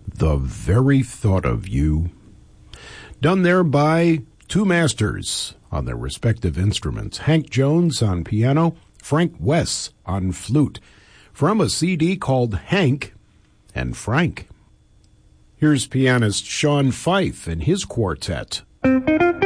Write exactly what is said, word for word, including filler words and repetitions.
The Very Thought of You. Done there by two masters on their respective instruments. Hank Jones on piano, Frank Wess on flute, from a C D called Hank and Frank. Here's pianist Sean Fife and his quartet.